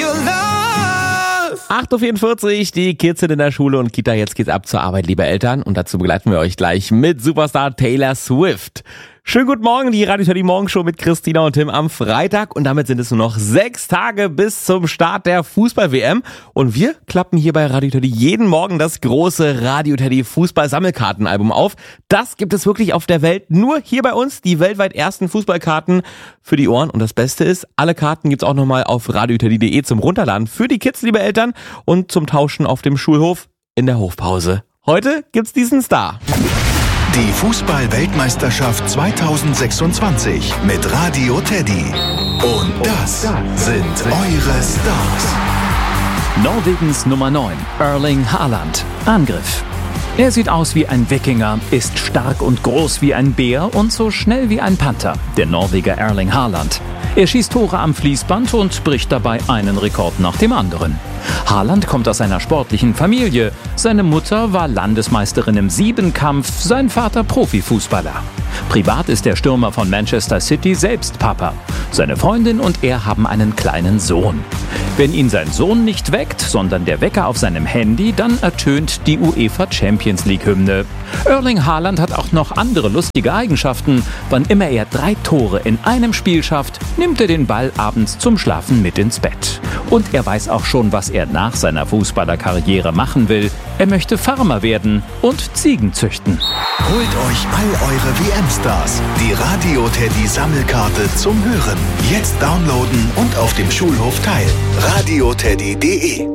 your love. 8.44 Uhr, die Kids sind in der Schule und Kita, jetzt geht's ab zur Arbeit, liebe Eltern. Und dazu begleiten wir euch gleich mit Superstar Taylor Swift. Schönen guten Morgen, die Radio Teddy Morgenshow mit Christina und Tim am Freitag. Und damit sind es nur noch 6 Tage bis zum Start der Fußball-WM. Und wir klappen hier bei Radio Teddy jeden Morgen das große Radio Teddy Fußball-Sammelkartenalbum auf. Das gibt es wirklich auf der Welt nur hier bei uns, die weltweit ersten Fußballkarten für die Ohren. Und das Beste ist, alle Karten gibt's auch nochmal auf radioteddy.de zum Runterladen für die Kids, liebe Eltern, und zum Tauschen auf dem Schulhof in der Hofpause. Heute gibt's diesen Star. Die Fußball-Weltmeisterschaft 2026 mit Radio Teddy. Und das sind eure Stars. Norwegens Nummer 9, Erling Haaland. Angriff. Er sieht aus wie ein Wikinger, ist stark und groß wie ein Bär und so schnell wie ein Panther, der Norweger Erling Haaland. Er schießt Tore am Fließband und bricht dabei einen Rekord nach dem anderen. Haaland kommt aus einer sportlichen Familie. Seine Mutter war Landesmeisterin im Siebenkampf, sein Vater Profifußballer. Privat ist der Stürmer von Manchester City selbst Papa. Seine Freundin und er haben einen kleinen Sohn. Wenn ihn sein Sohn nicht weckt, sondern der Wecker auf seinem Handy, dann ertönt die UEFA Champions League Hymne. Erling Haaland hat auch noch andere lustige Eigenschaften. Wann immer er 3 Tore in einem Spiel schafft, nimmt er den Ball abends zum Schlafen mit ins Bett. Und er weiß auch schon, was er nach seiner Fußballerkarriere machen will. Er möchte Farmer werden und Ziegen züchten. Holt euch all eure WM-Stars. Die Radio Teddy Sammelkarte zum Hören. Jetzt downloaden und auf dem Schulhof teilen. radioteddy.de